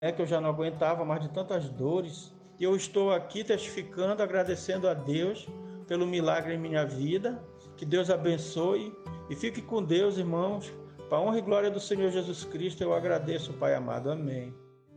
que eu já não aguentava mais de tantas dores. E eu estou aqui testificando, agradecendo a Deus pelo milagre em minha vida. Que Deus abençoe e fique com Deus, irmãos. Para a honra e glória do Senhor Jesus Cristo, eu agradeço, Pai amado. Amém.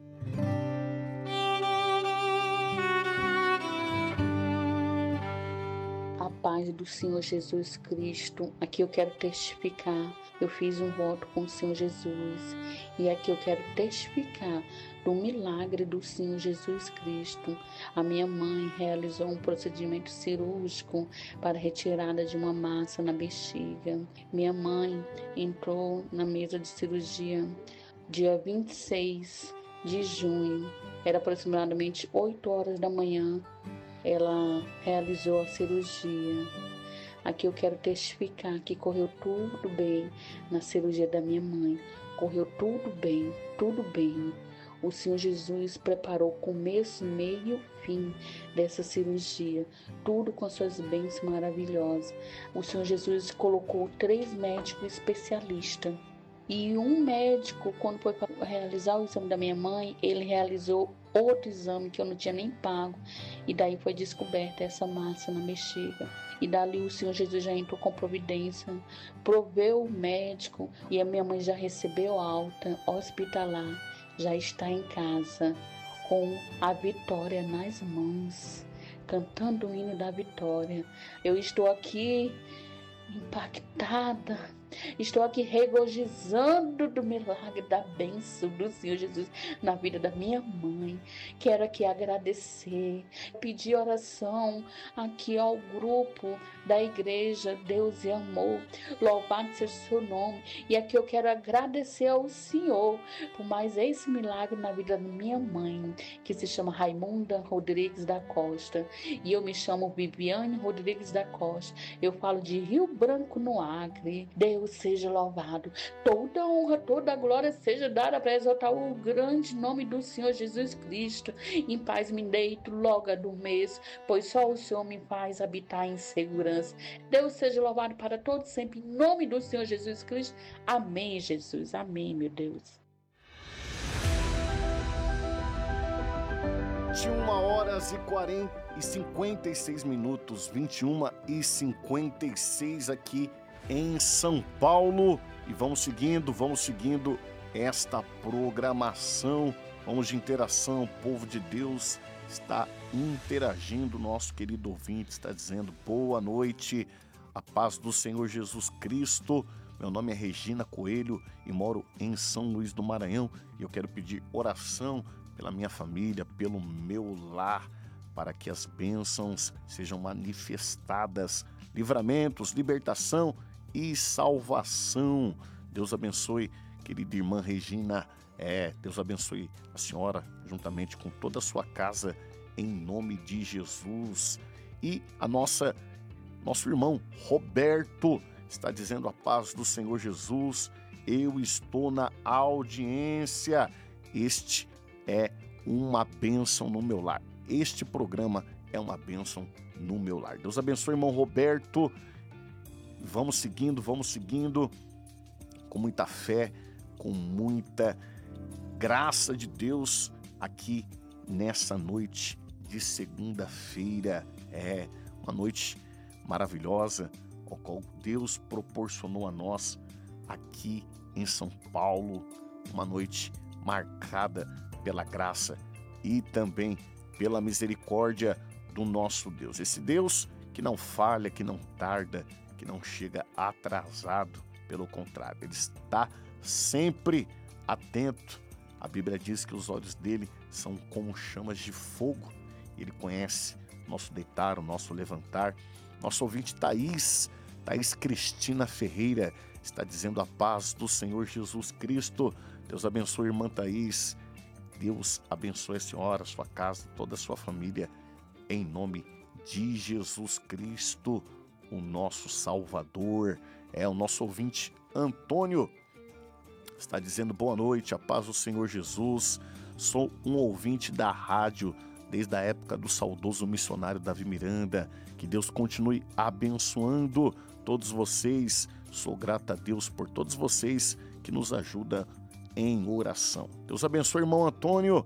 A paz do Senhor Jesus Cristo. Aqui eu quero testificar. Eu fiz um voto com o Senhor Jesus. E aqui eu quero testificar do milagre do Senhor Jesus Cristo. A minha mãe realizou um procedimento cirúrgico para retirada de uma massa na bexiga. Minha mãe entrou na mesa de cirurgia dia 26 de junho. Era aproximadamente 8 horas da manhã. Ela realizou a cirurgia. Aqui eu quero testificar que correu tudo bem na cirurgia da minha mãe. Correu tudo bem, tudo bem. O Senhor Jesus preparou começo, meio e fim dessa cirurgia. Tudo com suas bênçãos maravilhosas. O Senhor Jesus colocou 3 médicos especialistas. E um médico, quando foi para realizar o exame da minha mãe, ele realizou outro exame que eu não tinha nem pago. E daí foi descoberta essa massa na bexiga. E dali o Senhor Jesus já entrou com providência, proveu o médico e a minha mãe já recebeu alta hospitalar, já está em casa com a vitória nas mãos, cantando o hino da vitória. Eu estou aqui impactada. Estou aqui regozijando do milagre da bênção do Senhor Jesus na vida da minha mãe. Quero aqui agradecer, pedir oração aqui ao grupo da igreja Deus e Amor. Louvado seja o seu nome. E aqui eu quero agradecer ao Senhor por mais esse milagre na vida da minha mãe, que se chama Raimunda Rodrigues da Costa. E eu me chamo Viviane Rodrigues da Costa. Eu falo de Rio Branco, no Acre. Deus seja louvado. Toda honra, toda glória seja dada para exaltar o grande nome do Senhor Jesus Cristo. Em paz me deito, logo adormeço, pois só o Senhor me faz habitar em segurança. Deus seja louvado para todos sempre, em nome do Senhor Jesus Cristo. Amém, Jesus. Amém, meu Deus. 21h56, 21h56 aqui em São Paulo. E vamos seguindo esta programação. Vamos de interação, o povo de Deus está interagindo. Nosso querido ouvinte está dizendo boa noite, a paz do Senhor Jesus Cristo. Meu nome é Regina Coelho e moro em São Luís do Maranhão. E eu quero pedir oração pela minha família, pelo meu lar, para que as bênçãos sejam manifestadas, livramentos, libertação e salvação. Deus abençoe, querida irmã Regina. Deus abençoe a senhora, juntamente com toda a sua casa, em nome de Jesus. E nosso irmão Roberto está dizendo a paz do Senhor Jesus. Eu estou na audiência. Este é uma bênção no meu lar. Este programa é uma bênção no meu lar. Deus abençoe, irmão Roberto. Vamos seguindo com muita fé, com muita graça de Deus aqui nessa noite de segunda-feira. É uma noite maravilhosa, ao qual Deus proporcionou a nós aqui em São Paulo. Uma noite marcada pela graça e também pela misericórdia do nosso Deus. Esse Deus que não falha, que não tarda, que não chega atrasado. Pelo contrário, ele está sempre atento. A Bíblia diz que os olhos dele são como chamas de fogo. Ele conhece o nosso deitar, o nosso levantar. Nosso ouvinte Thaís Cristina Ferreira está dizendo a paz do Senhor Jesus Cristo. Deus abençoe a irmã Thaís. Deus abençoe a senhora, a sua casa, toda a sua família, em nome de Jesus Cristo, o nosso Salvador. O nosso ouvinte Antônio está dizendo boa noite, a paz do Senhor Jesus. Sou um ouvinte da rádio desde a época do saudoso missionário Davi Miranda. Que Deus continue abençoando todos vocês. Sou grato a Deus por todos vocês que nos ajudam em oração. Deus abençoe, irmão Antônio.